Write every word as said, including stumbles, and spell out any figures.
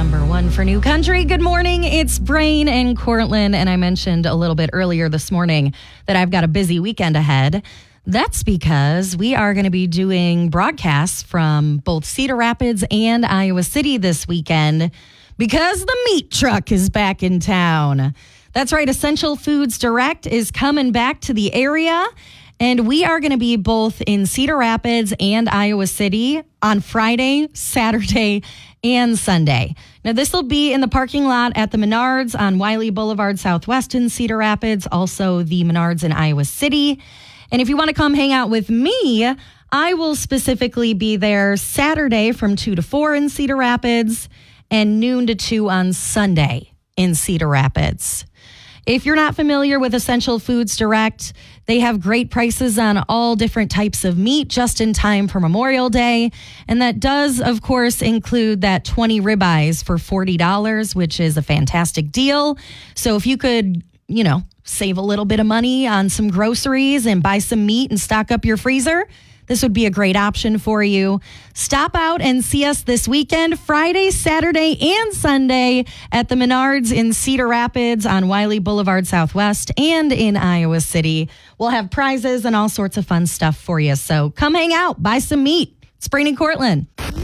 number one for New Country. Good morning. It's Brain and Cortland, and I mentioned a little bit earlier this morning that I've got a busy weekend ahead. That's because we are going to be doing broadcasts from both Cedar Rapids and Iowa City this weekend because the meat truck is back in town. That's right. Essential Foods Direct is coming back to the area, and we are going to be both in Cedar Rapids and Iowa City on Friday, Saturday, and Sunday. Now, this will be in the parking lot at the Menards on Wiley Boulevard Southwest in Cedar Rapids, also the Menards in Iowa City. And if you want to come hang out with me, I will specifically be there Saturday from two to four in Cedar Rapids and noon to two on Sunday in Cedar Rapids. If you're not familiar with Essential Foods Direct, they have great prices on all different types of meat just in time for Memorial Day. And that does, of course, include that twenty ribeyes for forty dollars, which is a fantastic deal. So if you could, you know, save a little bit of money on some groceries and buy some meat and stock up your freezer, this would be a great option for you. Stop out and see us this weekend, Friday, Saturday, and Sunday at the Menards in Cedar Rapids on Wiley Boulevard Southwest and in Iowa City. We'll have prizes and all sorts of fun stuff for you. So come hang out, buy some meat. It's Brain and Cortland.